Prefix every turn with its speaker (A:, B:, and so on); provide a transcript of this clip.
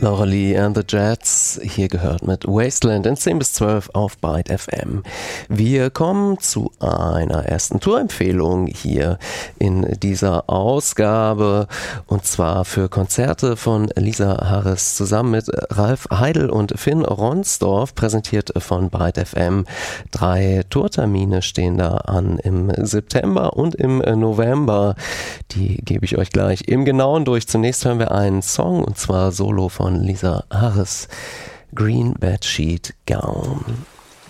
A: Laura Lee and the Jets, hier gehört mit Wasteland in 10 bis 12 auf Byte FM. Wir kommen zu einer ersten Tourempfehlung hier in dieser Ausgabe, und zwar für Konzerte von Lisa Harris zusammen mit Ralf Heidel und Finn Ronsdorf, präsentiert von Byte FM. 3 Tourtermine stehen da an im September und im November. Die gebe ich euch gleich im Genauen durch. Zunächst hören wir einen Song, und zwar Solo von Lisa Harris, Green Bedsheet Gown.